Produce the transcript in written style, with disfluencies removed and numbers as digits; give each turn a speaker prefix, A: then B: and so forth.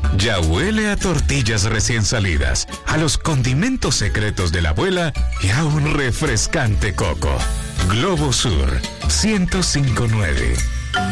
A: Ya huele a tortillas recién salidas, a los condimentos secretos de la abuela y a un refrescante coco. Globo Sur 1059.